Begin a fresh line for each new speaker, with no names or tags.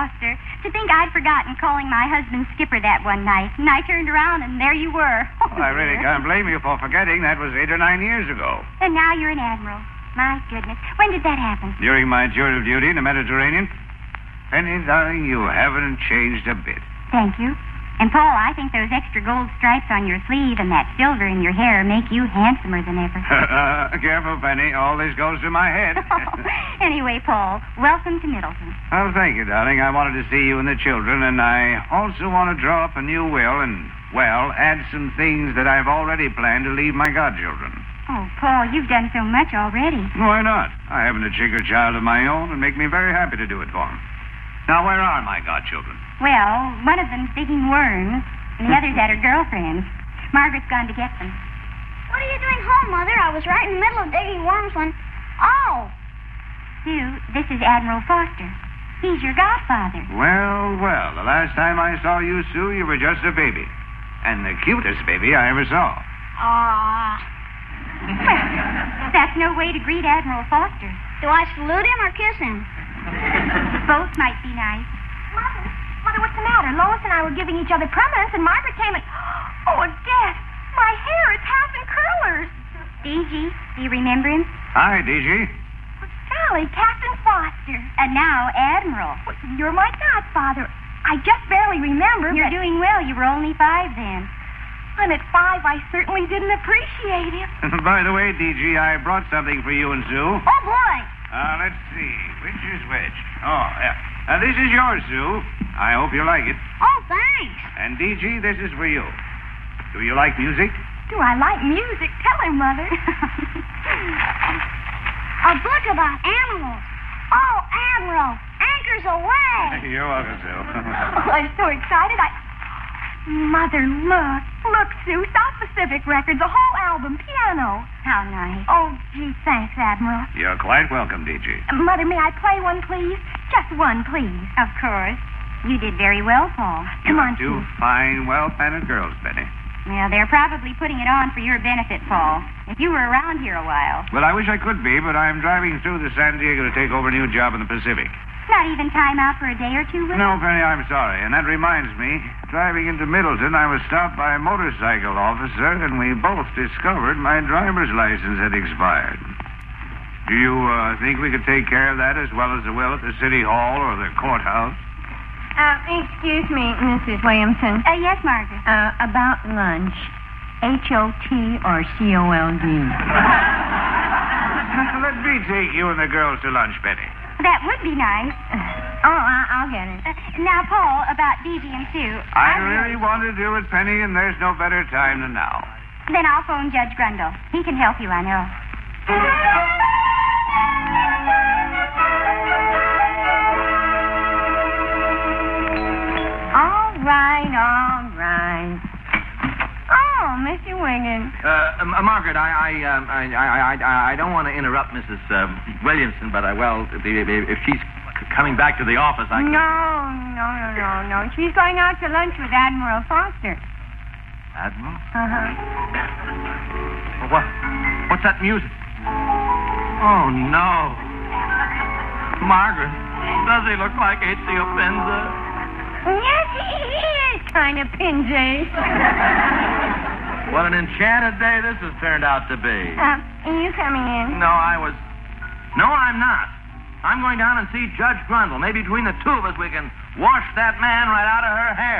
Foster. To think I'd forgotten calling my husband Skipper that one night. And I turned around and there you were.
Well, I really can't blame you for forgetting. That was 8 or 9 years ago.
And now you're an admiral. My goodness. When did that happen?
During my tour of duty in the Mediterranean. Penny, darling, you haven't changed a bit.
Thank you. And, Paul, I think those extra gold stripes on your sleeve and that silver in your hair make you handsomer than ever.
Careful, Penny. All this goes to my head.
Anyway, Paul, welcome to Middleton.
Oh, thank you, darling. I wanted to see you and the children, and I also want to draw up a new will and, well, add some things that I've already planned to leave my godchildren.
Oh, Paul, you've done so much already.
Why not? I haven't a chick or child of my own, and make me very happy to do it for them. Now, where are my godchildren?
Well, one of them's digging worms, and the other's at her girlfriend's. Margaret's gone to get them.
What are you doing home, Mother? I was right in the middle of digging worms when... Oh!
Sue, this is Admiral Foster. He's your godfather.
Well, well, the last time I saw you, Sue, you were just a baby. And the cutest baby I ever saw.
Ah.
Well, that's no way to greet Admiral Foster.
Do I salute him or kiss him?
Both might be nice.
Mother, what's the matter? Lois and I were giving each other compliments, and Margaret came and... Oh, Dad, my hair is half in curlers.
D.G., do you remember him?
Hi, D.G.
Golly, Captain Foster.
And now Admiral.
Well, you're my godfather. I just barely remember,
You're doing well. You were only 5 then.
And at 5, I certainly didn't appreciate him.
By the way, D.G., I brought something for you and Sue.
Oh, boy!
Let's see. Which is which? Oh, yeah. This is yours, Sue. I hope you like it.
Oh, thanks.
And, D.G., this is for you. Do you like music?
Do I like music? Tell him, Mother.
A book about animals. Oh, Admiral, anchors away.
You're welcome, Sue.
Oh, I'm so excited. Mother, look. Look, Sue. South Pacific Records, a whole album, piano.
How nice.
Oh, gee, thanks, Admiral.
You're quite welcome, D.G.
Mother, may I play one, please? Just one, please.
Of course. You did very well, Paul.
Come on,
Two
Sue.
fine, well-mannered girls, Benny.
Well, they're probably putting it on for your benefit, Paul. If you were around here a while.
Well, I wish I could be, but I'm driving through to San Diego to take over a new job in the Pacific.
Not even time out for a day or two, will you?
No, Penny, I'm sorry. And that reminds me, driving into Middleton, I was stopped by a motorcycle officer, and we both discovered my driver's license had expired. Do you think we could take care of that as well as the will at the city hall or the courthouse?
Excuse me, Mrs. Williamson.
Yes, Margaret.
About lunch. H-O-T or C-O-L-D?
Let me take you and the girls to lunch, Penny.
That would be nice.
I'll get it.
Now, Paul, about Dee Dee and Sue.
I really want to do it, Penny, and there's no better time than now.
Then I'll phone Judge Grundle. He can help you, I know.
All right. Oh, Mr. Wiggins.
Margaret, I don't want to interrupt Mrs. Williamson, but if she's coming back to the office, I can...
No. She's going out to lunch with Admiral Foster.
Admiral?
Uh-huh.
Well, what's that music? Oh, no. Margaret, does he look like Ezio Penza?
Yes, he is kind of pingy.
What an enchanted day this has turned out to be.
Are you coming in?
No, I'm not. I'm going down and see Judge Grundle. Maybe between the two of us we can wash that man right out of her hair.